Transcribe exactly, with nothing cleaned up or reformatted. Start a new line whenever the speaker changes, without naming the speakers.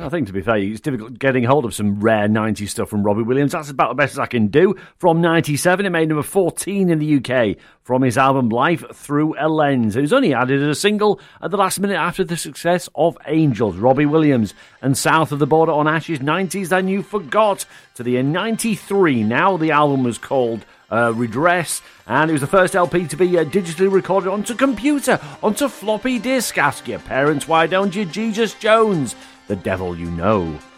I think, to be fair, it's difficult getting hold of some rare nineties stuff from Robbie Williams. That's about the best I can do. From ninety-seven, it made number fourteen in the U K from his album Life Through a Lens. It was only added as a single at the last minute after the success of Angels. Robbie Williams and South of the Border on Ashes, nineties Then You Forgot, to the year ninety-three. Now the album was called Uh, Redress, and it was the first L P to be uh, digitally recorded onto computer, onto floppy disk. Ask your parents, why don't you? Jesus Jones, The Devil You Know.